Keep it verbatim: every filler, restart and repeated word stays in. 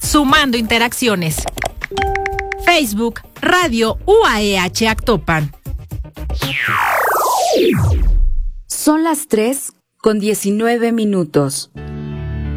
sumando interacciones. Facebook, Radio U A E H Actopan. Son las tres con diecinueve minutos.